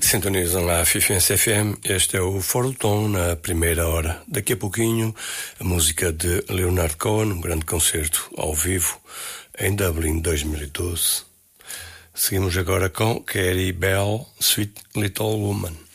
Sintonizam a Fifense FM. Este é o Fora do Tom na primeira hora. Daqui a pouquinho, a música de Leonard Cohen, um grande concerto ao vivo em Dublin 2012. Seguimos agora com Carrie Bell, Sweet Little Woman.